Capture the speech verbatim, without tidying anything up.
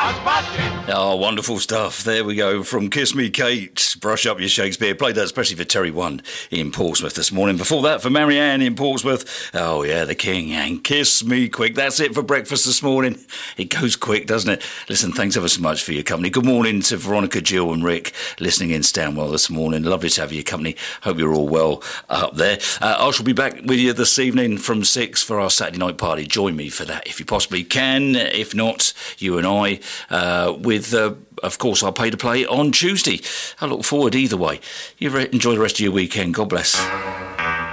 Oh, wonderful stuff. There we go. From Kiss Me Kate, Brush Up Your Shakespeare. Played that especially for Terry One in Portsmouth this morning. Before that, for Marianne in Portsmouth. Oh, yeah, the King and Kiss Me Quick. That's it for breakfast this morning. It goes quick, doesn't it? Listen, thanks ever so much for your company. Good morning to Veronica, Jill and Rick listening in Stanwell this morning. Lovely to have your company. Hope you're all well up there. Uh, I shall be back with you this evening from six for our Saturday night party. Join me for that if you possibly can. If not, you and I, uh, with, uh, of course, our pay to play on Tuesday. I look forward either way. You re- enjoy the rest of your weekend. God bless.